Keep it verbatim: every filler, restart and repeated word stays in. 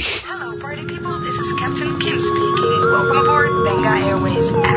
Hello, party people. This is Captain Kim speaking. Welcome aboard Benga Airways